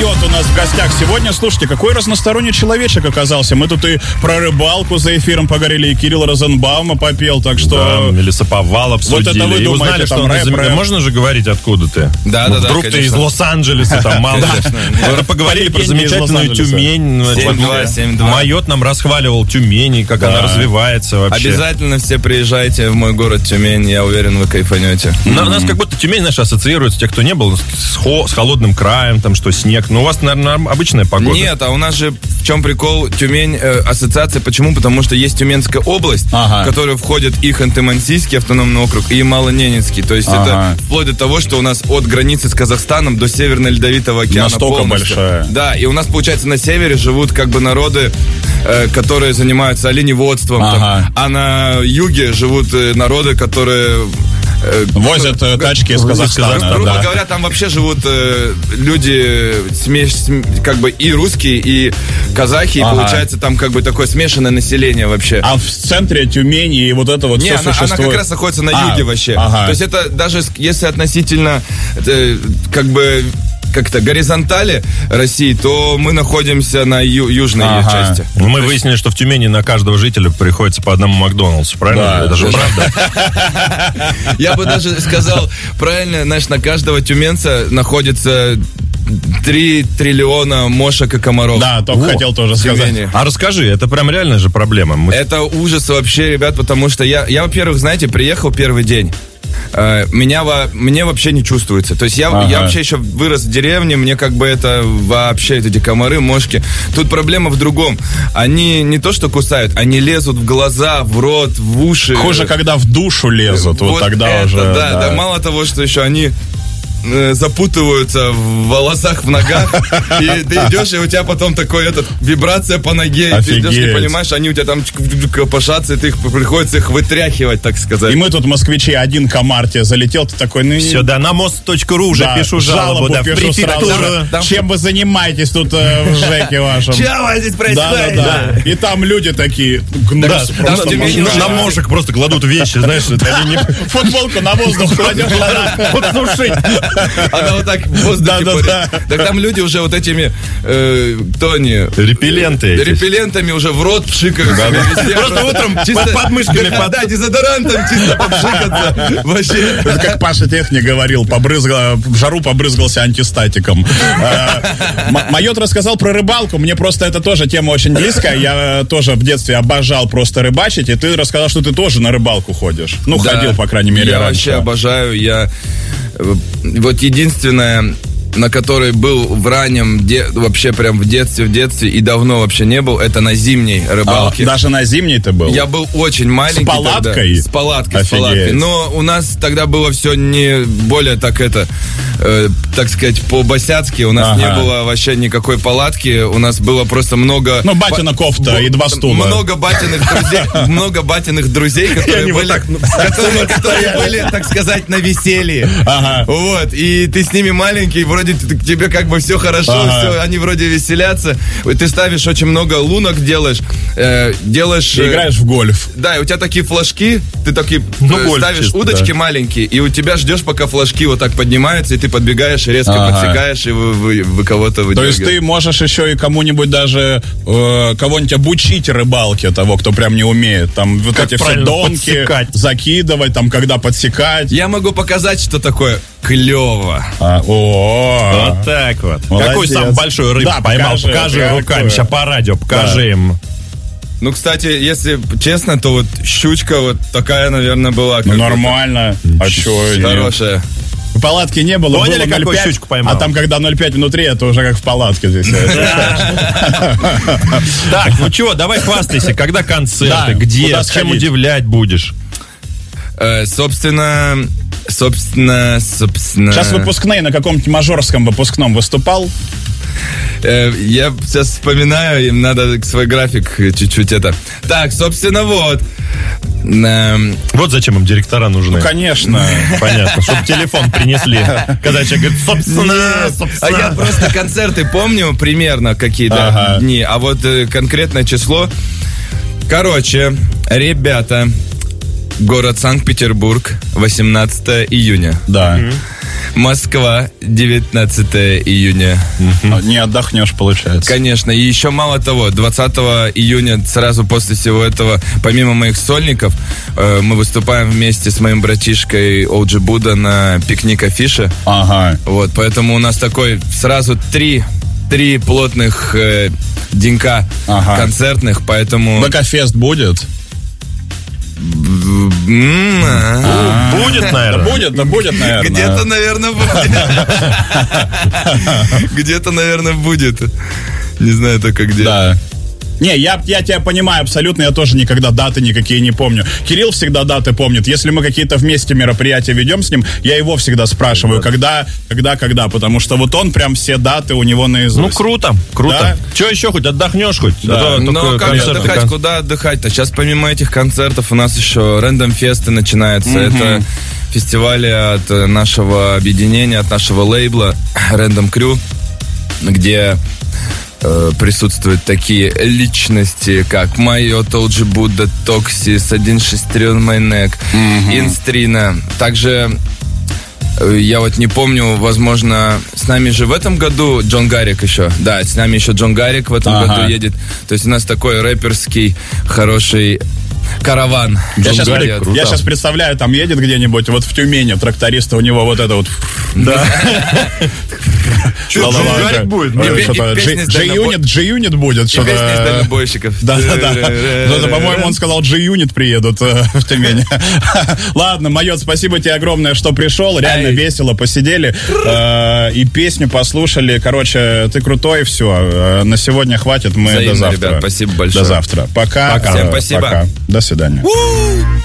Майот у нас в гостях сегодня. Слушайте, какой разносторонний человечек оказался. Мы тут и про рыбалку за эфиром поговорили, и Кирилл Розенбаума попел, так что... Да, Лесоповал обсудили. Вот это вы и думаете, узнали, что он из... Можно же говорить, откуда ты? Да, вдруг ты из Лос-Анджелеса, там, мало ли. Поговорили про замечательную Тюмень. 7-2. Майот нам расхваливал Тюмень, как она развивается вообще. Обязательно все приезжайте в мой город Тюмень, я уверен, вы кайфанете. У нас как будто Тюмень, знаешь, ассоциируется, те, кто не был, с холодным краем, там, что снег. Но у вас, наверное, обычная погода. Нет, а у нас же в чем прикол? Тюмень, ассоциация, почему? Потому что есть Тюменская область, в которую входит и Ханты-Мансийский автономный округ, и Малоненецкий. То есть это вплоть до того, что у нас от границы с Казахстаном до Северно-Ледовитого океана настолько полностью. Большая. Да, и у нас, получается, на севере живут как бы народы, которые занимаются оленеводством, там, а на юге живут народы, которые... возят тачки из Казахстана. Грубо говоря, там вообще живут люди, как бы и русские, и казахи, и получается там как бы такое смешанное население вообще. А в центре Тюмени и вот это вот все существует? Она как раз находится на юге вообще. То есть это даже если относительно как бы как-то горизонтали России, то мы находимся на южной ее части. Мы выяснили, что в Тюмени на каждого жителя приходится по одному Макдональдсу, правильно? Да, это же правда. Я бы даже сказал, правильно, знаешь, на каждого тюменца находится 3 триллиона мошек и комаров. Да, только хотел тоже сказать. А расскажи, это прям реальная же проблема. Это ужас вообще, ребят, потому что я, во-первых, знаете, приехал первый день. Мне вообще не чувствуется. То есть я вообще еще вырос в деревне, мне как бы это вообще эти комары, мошки. Тут проблема в другом. Они не то что кусают, они лезут в глаза, в рот, в уши. Хуже, когда в душу лезут. Вот тогда это, уже. Да, мало того, что еще они запутываются в волосах, в ногах, и ты идешь, и у тебя потом такой вибрация по ноге, и ты идешь, не понимаешь, они у тебя там копошатся, и ты приходится их вытряхивать, так сказать. И мы тут, москвичи, один комар тебе залетел, ты такой, все, да, на мост.ру уже пишу жалобу, да, пишу сразу. Чем вы занимаетесь тут в ЖЭКе вашем? Что у вас здесь происходит? Да. И там люди такие, на мошек просто кладут вещи, знаешь, футболку на воздух кладешь, подсушить. Она вот так в воздухе парит. Так там люди уже вот этими, кто они? Репеллентами уже в рот пшикают. Просто утром под подмышками. Да, дезодорантом чисто попшикаться. Вообще. Как Паша Техник говорил, в жару побрызгался антистатиком. Майот рассказал про рыбалку. Мне просто это тоже тема очень близкая. Я тоже в детстве обожал просто рыбачить. И ты рассказал, что ты тоже на рыбалку ходишь. Ну, ходил, по крайней мере, раньше. Я вообще обожаю. Вот единственное, на которой был в раннем, вообще прям в детстве и давно вообще не был, это на зимней рыбалке. Даже на зимней ты был? Я был очень маленький. С палаткой? Тогда. С палаткой. Но у нас тогда было все не более так сказать, по-босяцки. У нас не было вообще никакой палатки. У нас было просто много... Ну, батина кофта и 2 стула. Много батиных друзей, которые были, так сказать, на веселье. Вот. И ты с ними маленький, вроде тебе как бы все хорошо, все, они вроде веселятся. Ты ставишь очень много лунок, делаешь... Ты играешь в гольф. Да, и у тебя такие флажки, ты такие ставишь удочки маленькие, и у тебя ждешь, пока флажки вот так поднимаются, и ты подбегаешь, резко подсекаешь, и вы кого-то выдергиваете. То есть ты можешь еще и кому-нибудь даже кого-нибудь обучить рыбалке, того, кто прям не умеет. Там вот как эти все донки закидывать, там, когда подсекать. Я могу показать, что такое клево. Вот так вот. Молодец. Какой самый большой рыб поймал? Покажи руками, сейчас по радио, покажи им. Ну, кстати, если честно, то вот щучка вот такая, наверное, была. Нормально. А что? Хорошая. В палатке не было. Поняли, было какую щучку поймал? А там, когда 0,5 внутри, это уже как в палатке здесь. Так, ну чего, давай хвастайся. Когда концерты, где, чем удивлять будешь? Собственно... Сейчас выпускные, на каком-нибудь мажорском выпускном выступал? Я сейчас вспоминаю, им надо свой график чуть-чуть это. Так, собственно, вот. Вот зачем им директора нужны. Ну, конечно. Понятно, чтобы телефон принесли. Когда человек говорит, собственно. А я просто концерты помню примерно какие-то дни, а вот конкретное число. Короче, ребята, город Санкт-Петербург, 18 июня. Да. Москва, 19 июня. Не отдохнешь, получается. Конечно, и еще мало того, 20 июня, сразу после всего этого, помимо моих сольников, мы выступаем вместе с моим братишкой OG Buddha на пикник-афише. Ага. Вот, поэтому у нас такой сразу три плотных денька концертных, поэтому... Бэкафест будет? Будет, наверное. Да будет, наверное. Где-то, наверное, будет. Где-то, наверное, будет. Не знаю только где. Да. Не, я тебя понимаю абсолютно, я тоже никогда даты никакие не помню. Кирилл всегда даты помнит. Если мы какие-то вместе мероприятия ведем с ним, я его всегда спрашиваю, когда, потому что вот он прям все даты у него наизусть. Ну, круто. Да? Че еще хоть, отдохнешь хоть? Да. Но как отдыхать, куда отдыхать-то? Сейчас помимо этих концертов у нас еще Random Fest начинается. Это фестивали от нашего объединения, от нашего лейбла Random Crew, где... присутствуют такие личности, как Майот, OG Buddha, Токсис, 163 Майнек, Инстрина. Также я вот не помню, возможно, с нами же в этом году Джон Гаррик еще. Да, с нами еще Джон Гаррик в этом году едет. То есть у нас такой рэперский хороший караван. Я сейчас представляю, там едет где-нибудь вот в Тюмени тракториста, у него вот это вот... Да. Что, Гарик будет? G-Unit будет. Песни из дальнобойщиков. Да. По-моему, он сказал, G-Unit приедут в Тюмени. Ладно, Майот, спасибо тебе огромное, что пришел. Реально весело посидели. И песню послушали. Короче, ты крутой, все. На сегодня хватит. Мы до завтра. Ребят, спасибо большое. До завтра. Пока. Всем спасибо. До свидания.